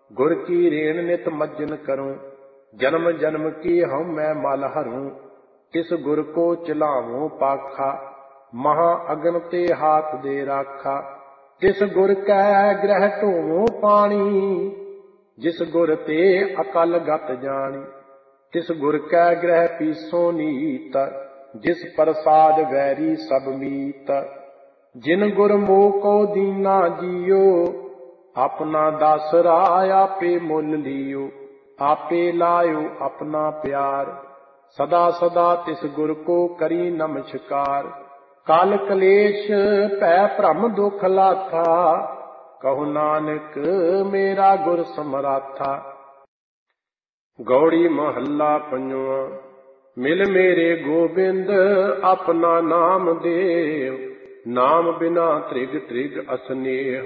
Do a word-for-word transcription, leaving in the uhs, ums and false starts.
गुर की रेण नित मज्जन करूं, जन्म जन्म की हम मैं मल हरूं। किस गुर को चिलाऊं पाखा, महा अगन ते हाथ दे राखा। तिस गुर कै ग्रह ढोवूं पानी, जिस गुर ते अकल गत जानी। तिस गुर कै ग्रह पीसों नीत, जिस प्रसाद वैरी सब मीत। जिन गुर मोह को दीना जियो, अपना दासरा आपे मुल लियो। आपे लायो अपना प्यार, सदा सदा तिस गुर को करी नमस्कार। काल कलेश पै भ्रम दुख लाथा, कहो नानक मेरा गुर समराथा। गौड़ी महला पंजवा। मिल मेरे गोबिंद अपना नाम देव, नाम बिना त्रिग त्रिग असनेह।